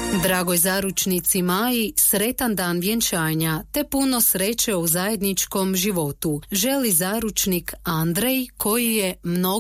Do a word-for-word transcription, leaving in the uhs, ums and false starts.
Dragoj zaručnici Maji sretan dan vjenčanja te puno sreće u zajedničkom životu. Želi zaručnik Andrej koji je mnogo